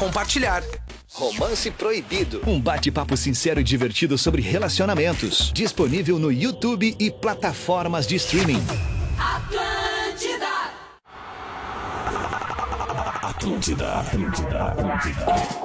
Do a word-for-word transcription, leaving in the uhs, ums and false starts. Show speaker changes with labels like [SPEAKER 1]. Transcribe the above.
[SPEAKER 1] compartilhar.
[SPEAKER 2] Romance Proibido.
[SPEAKER 3] Um bate-papo sincero e divertido sobre relacionamentos. Disponível no YouTube e plataformas de streaming.
[SPEAKER 4] Atlântida!
[SPEAKER 5] Atlântida, Atlântida, Atlântida.